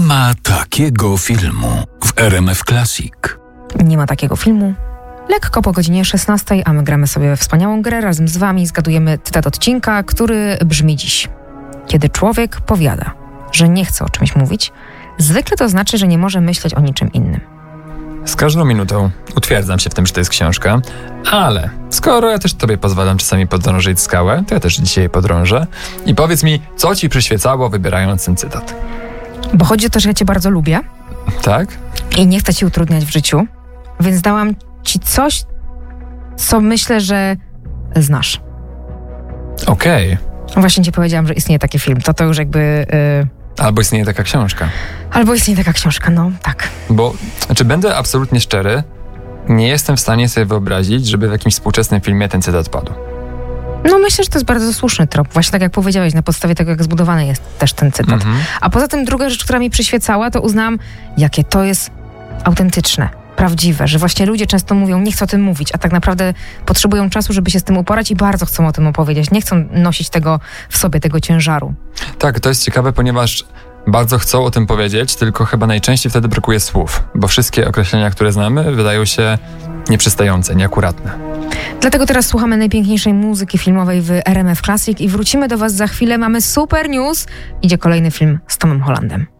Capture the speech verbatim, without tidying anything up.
ma takiego filmu w R M F Classic. Nie ma takiego filmu. Lekko po godzinie szesnastej, a my gramy sobie we wspaniałą grę razem z wami. Zgadujemy cytat odcinka, który brzmi dziś. Kiedy człowiek powiada, że nie chce o czymś mówić, zwykle to znaczy, że nie może myśleć o niczym innym. Z każdą minutą utwierdzam się w tym, że to jest książka, ale skoro ja też tobie pozwalam czasami podrążyć skałę, to ja też dzisiaj podrążę. I powiedz mi, co ci przyświecało, wybierając ten cytat? Bo chodzi o to, że ja cię bardzo lubię Tak? i nie chcę ci utrudniać w życiu, więc dałam ci coś, co myślę, że znasz. Okej. Właśnie ci powiedziałam, że istnieje taki film. To to już jakby... Yy... Albo istnieje taka książka. Albo istnieje taka książka, no tak. Bo, znaczy będę absolutnie szczery, nie jestem w stanie sobie wyobrazić, żeby w jakimś współczesnym filmie ten cytat padł. No myślę, że to jest bardzo słuszny trop. Właśnie tak jak powiedziałeś, na podstawie tego, jak zbudowany jest też ten cytat. Mhm. A poza tym druga rzecz, która mi przyświecała, to uznałam, jakie to jest autentyczne, prawdziwe, że właśnie ludzie często mówią, nie chcą o tym mówić, a tak naprawdę potrzebują czasu, żeby się z tym uporać i bardzo chcą o tym opowiedzieć. Nie chcą nosić tego w sobie, tego ciężaru. Tak, to jest ciekawe, ponieważ bardzo chcą o tym powiedzieć, tylko chyba najczęściej wtedy brakuje słów, bo wszystkie określenia, które znamy, wydają się nieprzystające, nieakuratne. Dlatego teraz słuchamy najpiękniejszej muzyki filmowej w R M F Classic i wrócimy do was za chwilę. Mamy super news. Idzie kolejny film z Tomem Hollandem.